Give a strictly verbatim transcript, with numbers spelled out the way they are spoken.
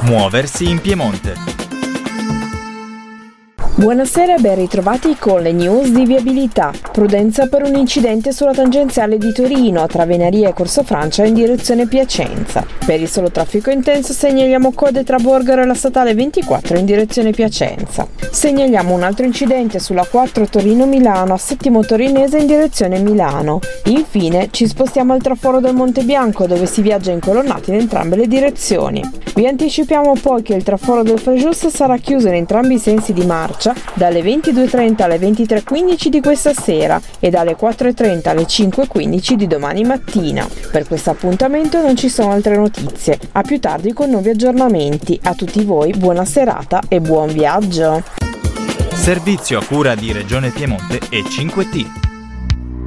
Muoversi in Piemonte. Buonasera e ben ritrovati con le news di viabilità. Prudenza per un incidente sulla tangenziale di Torino tra Venaria e Corso Francia in direzione Piacenza. Per il solo traffico intenso segnaliamo code tra Borgaro e la statale ventiquattro in direzione Piacenza. Segnaliamo un altro incidente sulla quattro Torino-Milano a Settimo Torinese in direzione Milano. Infine ci spostiamo al traforo del Monte Bianco dove si viaggia incolonnati in entrambe le direzioni. Vi anticipiamo poi che il traforo del Frejus sarà chiuso in entrambi i sensi di marcia dalle ventidue e trenta alle ventitré e quindici di questa sera e dalle quattro e trenta alle cinque e quindici di domani mattina. Per questo appuntamento non ci sono altre notizie. A più tardi con nuovi aggiornamenti. A tutti voi buona serata e buon viaggio. Servizio a cura di Regione Piemonte e cinque T.